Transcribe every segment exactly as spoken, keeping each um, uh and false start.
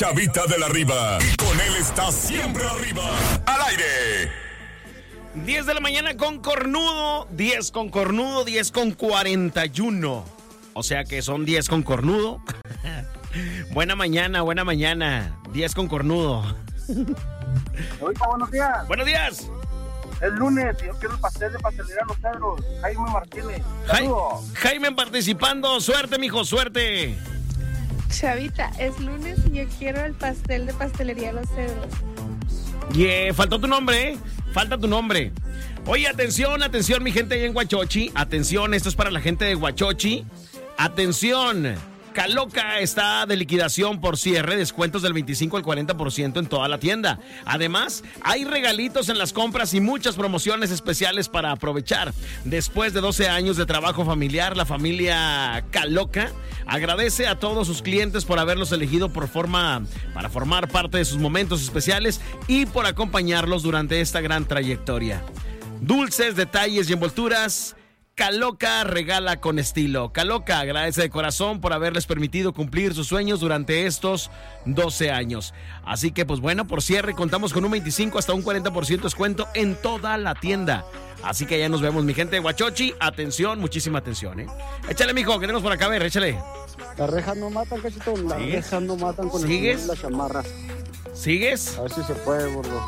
Chavita de la Riva. Y con él está siempre arriba. Al aire. diez de la mañana con cornudo. diez con cornudo, diez con cuarenta y uno. O sea que son diez con cornudo. Buena mañana, buena mañana. diez con cornudo. Ahorita, buenos días. Buenos días. Es lunes y yo quiero el pastel de pastelería Los Cedros. Jaime Martínez. Saludos. Jaime participando. Suerte, mijo, suerte. Chavita, es lunes y yo quiero el pastel de pastelería Los Cedros. Yeah, faltó tu nombre, ¿eh? Falta tu nombre. Oye, atención, atención, mi gente allá en Huachochi. Atención, esto es para la gente de Huachochi. Atención. Caloca está de liquidación por cierre, descuentos del veinticinco al cuarenta por ciento en toda la tienda. Además, hay regalitos en las compras y muchas promociones especiales para aprovechar. Después de doce años de trabajo familiar, la familia Caloca agradece a todos sus clientes por haberlos elegido por forma, para formar parte de sus momentos especiales y por acompañarlos durante esta gran trayectoria. Dulces, detalles y envolturas. Caloca regala con estilo. Caloca agradece de corazón por haberles permitido cumplir sus sueños durante estos doce años. Así que, pues bueno, por cierre contamos con un veinticinco hasta un cuarenta por ciento descuento en toda la tienda. Así que ya nos vemos, mi gente de Huachochi. Atención, muchísima atención, ¿eh? Échale, mijo, que tenemos por acá, a ver, échale. Las rejas no matan, cachito. Las ¿Sigues? rejas no matan con ¿Sigues? el las chamarras. ¿Sigues? A ver si se puede, gordo.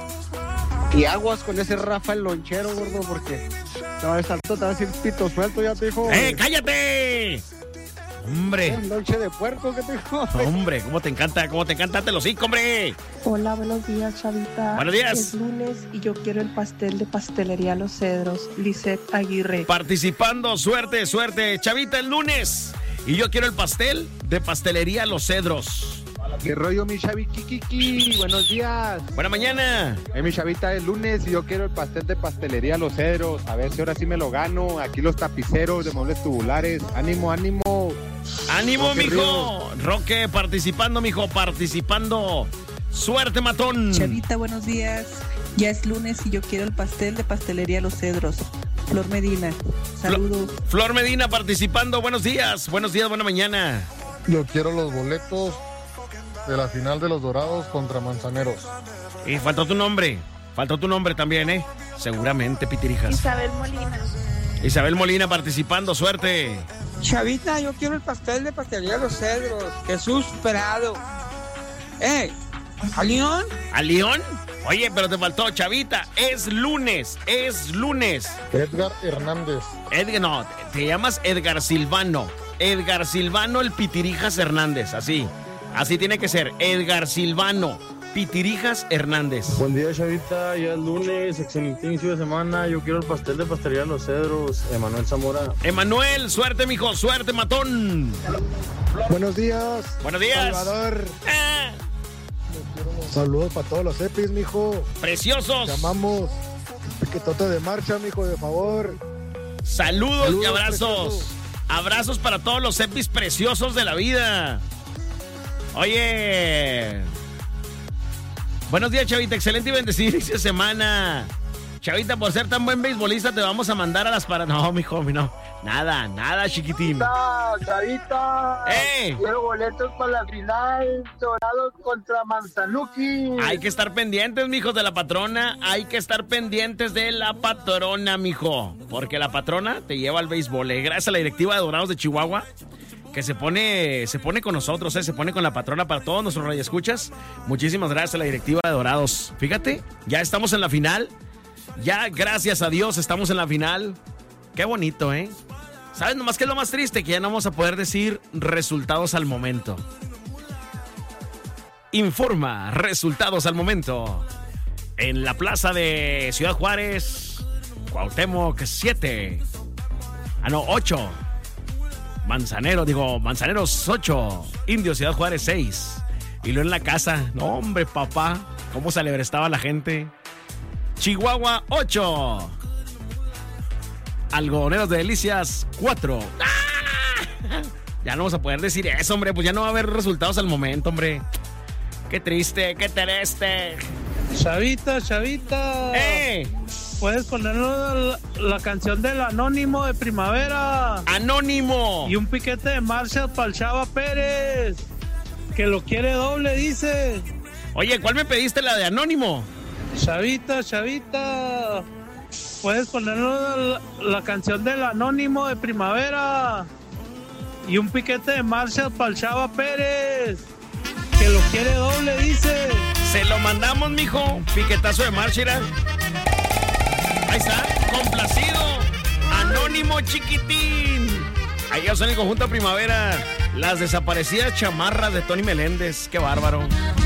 Y aguas con ese Rafa el lonchero, gordo, porque te va a salto, te va a decir pito suelto, ya te dijo. ¡Eh, cállate! Hombre. Un lonche de puerco, ¿qué te dijo? Hombre, ¿cómo te encanta? ¿Cómo te encanta? ¡Te lo cinco, hombre! Hola, buenos días, Chavita. Buenos días. Es lunes y yo quiero el pastel de pastelería Los Cedros. Lisette Aguirre. Participando, suerte, suerte. Chavita, el lunes. Y yo quiero el pastel de pastelería Los Cedros. ¿Qué rollo, mi chavi Kikiki? Buenos días. Buena mañana. Eh, mi chavita, es lunes y yo quiero el pastel de pastelería Los Cedros. A ver si ahora sí me lo gano. Aquí los tapiceros de muebles tubulares. Ánimo, ánimo. ¡Ánimo, Roque mijo! Ríos. Roque, participando, mijo, participando. ¡Suerte, matón! Chavita, buenos días. Ya es lunes y yo quiero el pastel de pastelería Los Cedros. Flor Medina. Saludos. Flor, Flor Medina participando. Buenos días. Buenos días, buena mañana. Yo quiero los boletos de la final de los Dorados contra Manzaneros. Y faltó tu nombre. Faltó tu nombre también, ¿eh? Seguramente, Pitirijas. Isabel Molina. Isabel Molina participando. ¡Suerte! Chavita, yo quiero el pastel de pastelería Los Cedros. Jesús Prado. ¡Eh! ¿A León? ¿A León? Oye, pero te faltó, Chavita. Es lunes, es lunes. Edgar Hernández. Edgar, no, te llamas Edgar Silvano. Edgar Silvano el Pitirijas Hernández, así. Así tiene que ser, Edgar Silvano Pitirijas Hernández. Buen día, Chavita, ya es lunes, excelente inicio de semana. Yo quiero el pastel de pastelería Los Cedros. Emanuel Zamora. Emanuel, suerte, mijo, suerte, matón. Buenos días. Buenos días. Salvador. Ah, Saludos para todos los epis, mijo. preciosos. Llamamos. Piquetote de marcha, mijo, de favor. Saludos, Saludos, y abrazos. precioso. Abrazos para todos los epis preciosos de la vida. Oye. Buenos días, Chavita. Excelente y bendecido inicio de semana. Chavita, por ser tan buen beisbolista, te vamos a mandar a las para... No, mijo, no. Nada, nada, chiquitín. Chavita. ¡Eh! Quiero boletos para la final. Dorados contra Manzanuki. Hay que estar pendientes, mijos, de la patrona. Hay que estar pendientes de la patrona, mijo. Porque la patrona te lleva al béisbol. Eh. Gracias a la directiva de Dorados de Chihuahua, que se pone, se pone con nosotros, eh, se pone con la patrona para todos nuestros radioescuchas. Muchísimas gracias a la directiva de Dorados. Fíjate, ya estamos en la final. Ya, gracias a Dios, estamos en la final. Qué bonito, ¿eh? ¿Sabes nomás qué es lo más triste? Que ya no vamos a poder decir resultados al momento. Informa resultados al momento. En la plaza de Ciudad Juárez, Cuauhtémoc siete. Ah, no, ocho. Manzanero, digo, Manzaneros ocho. Indios Ciudad Juárez seis. Y luego en la casa, no hombre, papá, cómo se alebrestaba la gente. Chihuahua ocho. Algodoneros de Delicias cuatro. ¡Ah! Ya no vamos a poder decir eso, hombre. Pues ya no va a haber resultados al momento, hombre. Qué triste, qué triste. Chavita, Chavita. ¡Eh! Puedes ponernos la, la canción del Anónimo de Primavera. ¡Anónimo! Y un piquete de marcha para el Chava Pérez. que lo quiere doble, dice. Oye, ¿cuál me pediste? La de Anónimo. Chavita, Chavita, puedes ponernos la, la canción del Anónimo de Primavera y un piquete de marcha para el Chava Pérez, que lo quiere doble, dice. Se lo mandamos, mijo. Piquetazo de marcha, ¿irá? Ahí está, complacido. Anónimo chiquitín. Ahí ya son el conjunto Primavera. Las desaparecidas chamarras de Tony Meléndez. Qué bárbaro.